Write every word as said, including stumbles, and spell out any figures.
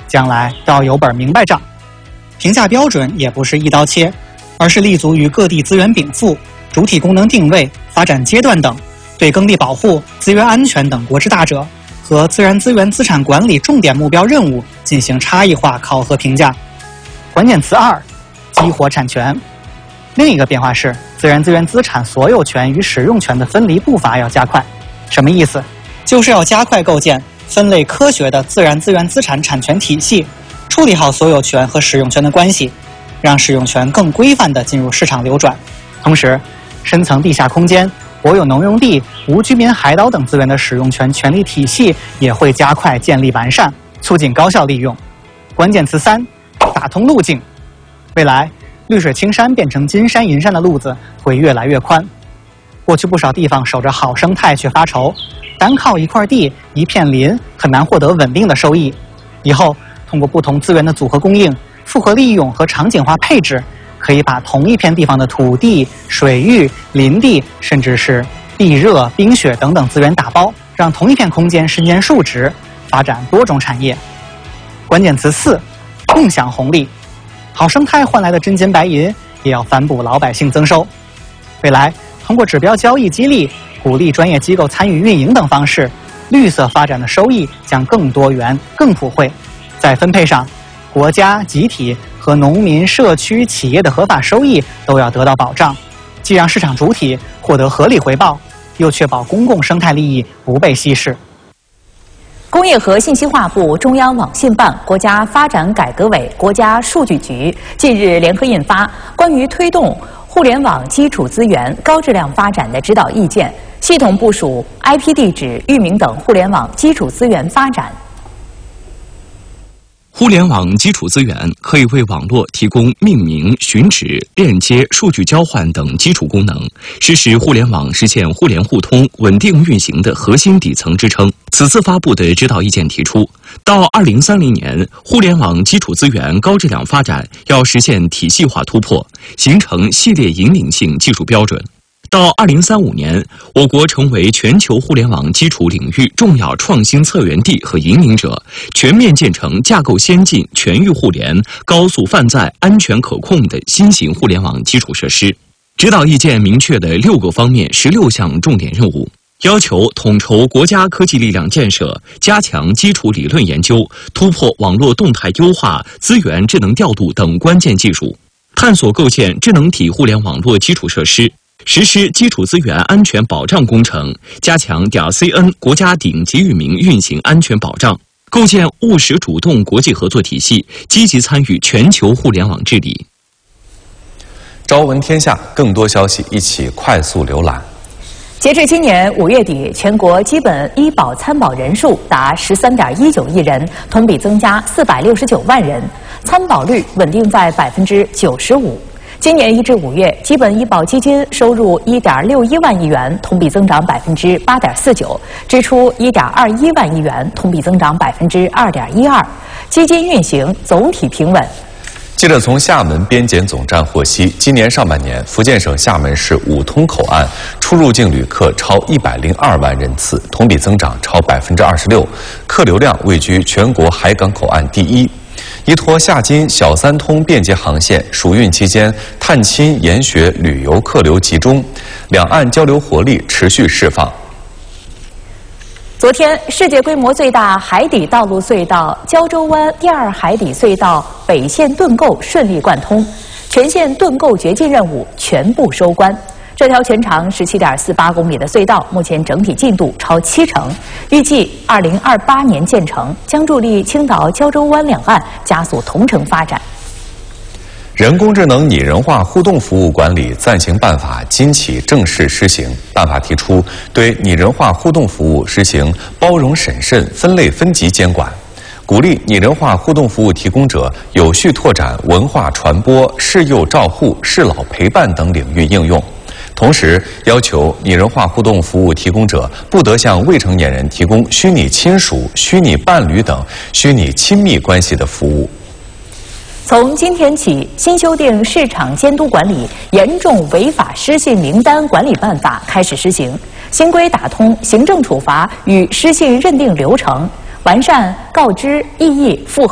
将来都要有本明白账。评价标准也不是一刀切，而是立足于各地资源禀赋、主体功能定位、发展阶段等，对耕地保护、资源安全等国之大者和自然资源资产管理重点目标任务进行差异化考核评价。关键词二：激活产权。另一个变化是，自然资源资产所有权与使用权的分离步伐要加快。什么意思？就是要加快构建分类科学的自然资源资产产权体系，处理好所有权和使用权的关系，让使用权更规范地进入市场流转。同时，深层地下空间、国有农用地、无居民海岛等资源的使用权权利体系也会加快建立完善，促进高效利用。关键词三：打通路径。未来，绿水青山变成金山银山的路子会越来越宽。过去不少地方守着好生态却发愁，单靠一块地、一片林很难获得稳定的收益。以后，通过不同资源的组合供应、复合利用和场景化配置，可以把同一片地方的土地、水域、林地，甚至是地热、冰雪等等资源打包，让同一片空间身兼数职，发展多种产业。关键词四：共享红利。好生态换来的真金白银，也要反哺老百姓增收。未来，通过指标交易激励、鼓励专业机构参与运营等方式，绿色发展的收益将更多元、更普惠。在分配上，国家、集体和农民、社区、企业的合法收益都要得到保障，既让市场主体获得合理回报，又确保公共生态利益不被稀释。 工业和信息化部、中央网信办、国家发展改革委、国家数据局近日联合印发《关于推动互联网基础资源高质量发展的指导意见》，系统部署 I P 地址、域名等互联网基础资源发展。 互联网基础资源可以为网络提供命名、寻址、链接、数据交换等基础功能，是使互联网实现互联互通、稳定运行的核心底层支撑。此次发布的指导意见提出，到二零三零年，互联网基础资源高质量发展要实现体系化突破，形成系列引领性技术标准。到二零三五年，我国成为全球互联网基础领域重要创新策源地和引领者，全面建成架构先进、全域互联、高速泛在、安全可控的新型互联网基础设施。指导意见明确的六个方面、十六项重点任务，要求统筹国家科技力量建设，加强基础理论研究，突破网络动态优化、资源智能调度等关键技术，探索构建智能体互联网络基础设施。实施基础资源安全保障工程，加强 .C N 国家顶级域名运行安全保障，构建务实主动国际合作体系，积极参与全球互联网治理。 朝闻天下，更多消息一起快速浏览。 截至今年五月底，全国基本医保参保人数达十三点一九亿人，同比增加四百六十九万人，参保率稳定在百分之九十五。今年一至五月，基本医保基金收入一点六一万亿元，同比增长百分之八点四九；支出一点二一万亿元，同比增长百分之二点一二。基金运行总体平稳。 记者从厦门边检总站获悉，今年上半年，福建省厦门市五通口岸出入境旅客超一百零二万人次，同比增长超百分之二十六，客流量位居全国海港口岸第一。依托厦金小三通便捷航线，暑运期间探亲研学旅游客流集中，两岸交流活力持续释放。 昨天，世界规模最大海底道路隧道胶州湾第二海底隧道北线盾构顺利贯通，全线盾构掘进任务全部收官。这条全长十七点四八公里的隧道，目前整体进度超七成，预计二零二八年建成，将助力青岛胶州湾两岸加速同城发展。 人工智能拟人化互动服务管理暂行办法今起正式施行。办法提出，对拟人化互动服务实行包容审慎、分类分级监管，鼓励拟人化互动服务提供者有序拓展文化传播、适幼照护、适老陪伴等领域应用。同时，要求拟人化互动服务提供者不得向未成年人提供虚拟亲属、虚拟伴侣等虚拟亲密关系的服务。 从今天起，新修订市场监督管理严重违法失信名单管理办法开始施行。新规打通行政处罚与失信认定流程，完善告知、异议、复核